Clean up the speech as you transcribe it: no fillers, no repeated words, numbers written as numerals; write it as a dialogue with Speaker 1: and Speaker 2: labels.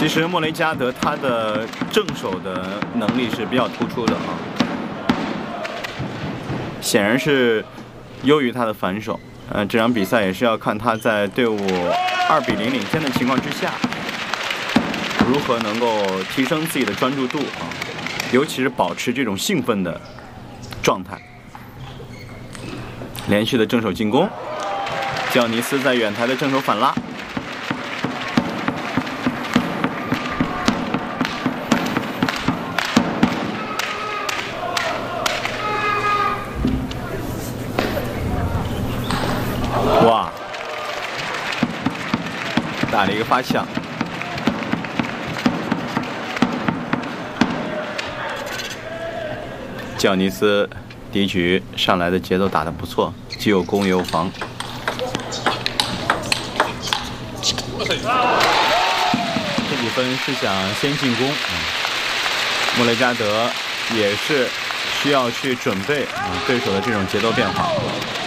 Speaker 1: 实莫雷加德他的正手的能力是比较突出的啊，显然是优于他的反手。这场比赛也是要看他在队伍2比0领先的情况之下，如何能够提升自己的专注度啊，尤其是保持这种兴奋的状态。连续的正手进攻，吉奥尼斯在远台的正手反拉。哇，打了一个发抢。吉奥尼斯第一局上来的节奏打得不错，既有攻也有防。这几分是想先进攻，莫雷加德也是需要去准备对手的这种节奏变化。